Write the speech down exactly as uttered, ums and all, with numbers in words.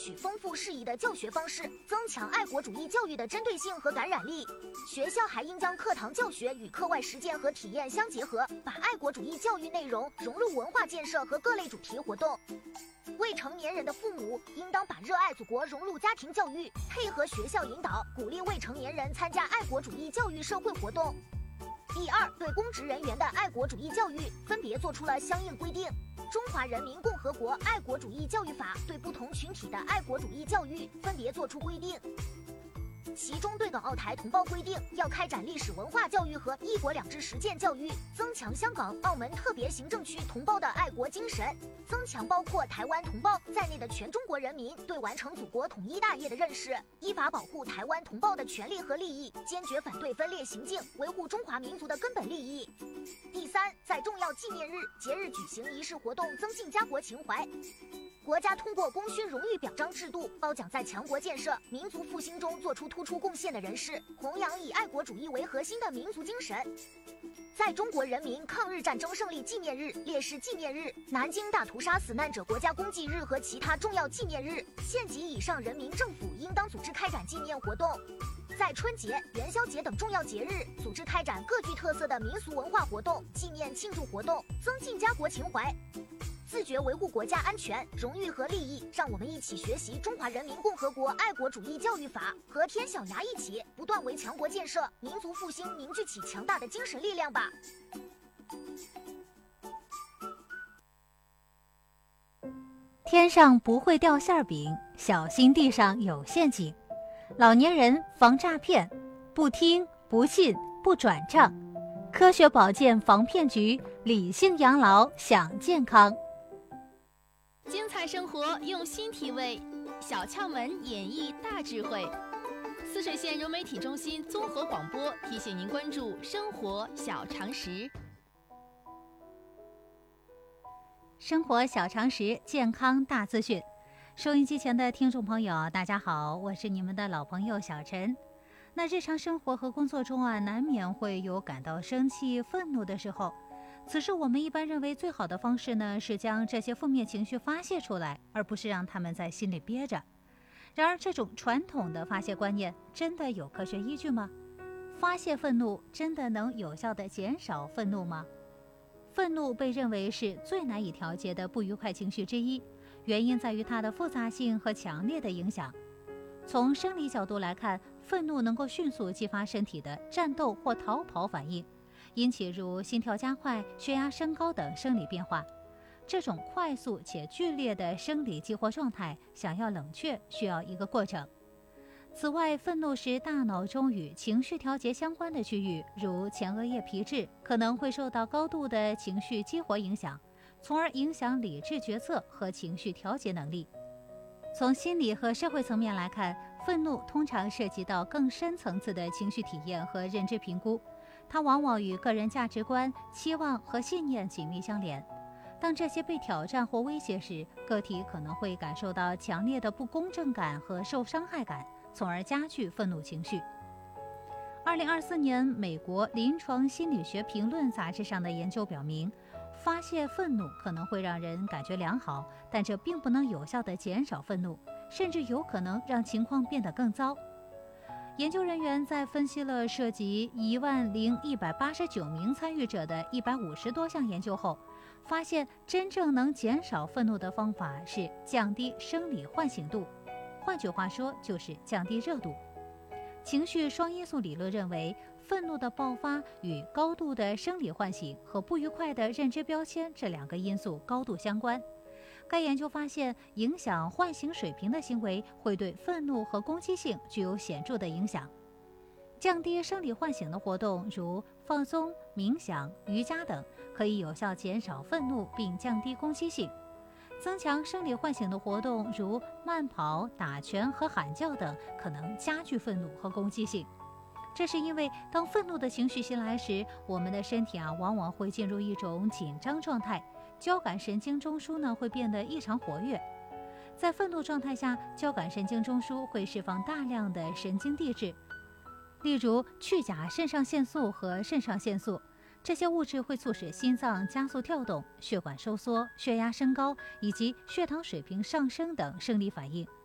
取丰富适宜的教学方式，增强爱国主义教育的针对性和感染力。学校还应将课堂教学与课外实践和体验相结合，把爱国主义教育内容融入文化建设和各类主题活动。未成年人的父母应当把热爱祖国融入家庭教育，配合学校引导，鼓励未成年人参加爱国主义教育社会活动。第二，对公职人员的爱国主义教育分别作出了相应规定。中华人民共和国爱国主义教育法对不同群体的爱国主义教育分别作出规定。其中对港澳台同胞规定，要开展历史文化教育和一国两制实践教育，增强香港、澳门特别行政区同胞的爱国精神，增强包括台湾同胞在内的全中国人民对完成祖国统一大业的认识，依法保护台湾同胞的权利和利益，坚决反对分裂行径，维护中华民族的根本利益。第三，在重要纪念日、节日举行仪式活动，增进家国情怀。国家通过功勋荣誉表彰制度褒奖在强国建设、民族复兴中做出突出贡献的人士，弘扬以爱国主义为核心的民族精神。在中国人民抗日战争胜利纪念日、烈士纪念日、南京大屠杀死难者国家公祭日和其他重要纪念日，县级以上人民政府应当组织开展纪念活动。在春节、元宵节等重要节日，组织开展各具特色的民俗文化活动、纪念庆祝活动，增进家国情怀。自觉维护国家安全、荣誉和利益，让我们一起学习《中华人民共和国爱国主义教育法》，和天小牙一起，不断为强国建设、民族复兴凝聚起强大的精神力量吧。 天上不会掉馅饼，小心地上有陷阱。老年人防诈骗，不听不信不转账。科学保健防骗局，理性养老享健康。 精彩生活用心体味，小窍门演绎大智慧。泗水县融媒体中心综合广播提醒您关注生活小常识。 生活小常识，健康大资讯。收音机前的听众朋友，大家好，我是你们的老朋友小陈。那日常生活和工作中啊，难免会有感到生气、愤怒的时候。此时我们一般认为最好的方式呢，是将这些负面情绪发泄出来，而不是让他们在心里憋着。然而这种传统的发泄观念真的有科学依据吗？发泄愤怒真的能有效地减少愤怒吗？愤怒被认为是最难以调节的不愉快情绪之一，原因在于它的复杂性和强烈的影响。从生理角度来看，愤怒能够迅速激发身体的战斗或逃跑反应，引起如心跳加快、血压升高等生理变化。这种快速且剧烈的生理激活状态，想要冷却需要一个过程。此外，愤怒时大脑中与情绪调节相关的区域，如前额叶皮质，可能会受到高度的情绪激活影响，从而影响理智决策和情绪调节能力。从心理和社会层面来看，愤怒通常涉及到更深层次的情绪体验和认知评估，它往往与个人价值观、期望和信念紧密相连。当这些被挑战或威胁时，个体可能会感受到强烈的不公正感和受伤害感，从而加剧愤怒情绪。二零二四年美国临床心理学评论杂志上的研究表明，发泄愤怒可能会让人感觉良好，但这并不能有效地减少愤怒，甚至有可能让情况变得更糟。研究人员在分析了涉及一万零一百八十九名参与者的一百五十多项研究后，发现真正能减少愤怒的方法是降低生理唤醒度，换句话说就是降低热度。情绪双因素理论认为，愤怒的爆发与高度的生理唤醒和不愉快的认知标签这两个因素高度相关。该研究发现，影响唤醒水平的行为会对愤怒和攻击性具有显著的影响。降低生理唤醒的活动，如放松、冥想、瑜伽等，可以有效减少愤怒并降低攻击性。增强生理唤醒的活动，如慢跑、打拳和喊叫等，可能加剧愤怒和攻击性。这是因为当愤怒的情绪袭来时，我们的身体啊往往会进入一种紧张状态，交感神经中枢呢会变得异常活跃。在愤怒状态下，交感神经中枢会释放大量的神经递质，例如去甲肾上腺素和肾上腺素。这些物质会促使心脏加速跳动、血管收缩、血压升高以及血糖水平上升等生理反应。